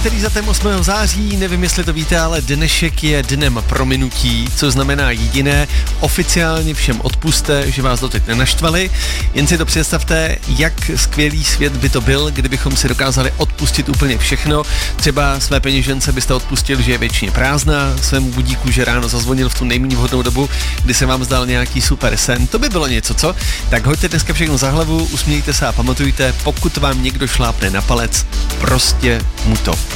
úterý za 8. září, nevím, jestli to víte, ale dnešek je dnem prominutí, co znamená jediné, oficiálně všem odpuste, že vás doteď nenaštvali, jen si to představte, jak skvělý svět by to byl, kdybychom si dokázali odpustit úplně všechno, třeba své peněžence byste odpustil, že je věčně prázdná, svému budíku, že ráno zazvonil v tu nejméně vhodnou dobu, kdy se vám zdal nějaký super sen, to by bylo něco, co? Tak hoďte dneska všechno za hlavu, usmějte se a pamatujte, pokud vám někdo šlápne na palec, prostě mu to